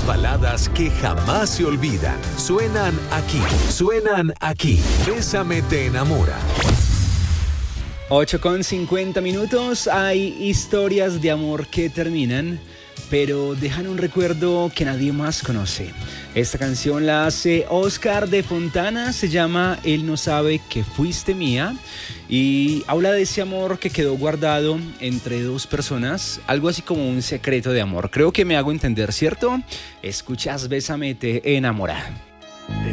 baladas que jamás se olvidan. Suenan aquí. Bésame te enamora. 8:50. Hay historias de amor que terminan, pero dejan un recuerdo que nadie más conoce. Esta canción la hace Oscar de Fontana, se llama Él no sabe que fuiste mía y habla de ese amor que quedó guardado entre dos personas, algo así como un secreto de amor. Creo que me hago entender, ¿cierto? Escuchas Bésame te enamora.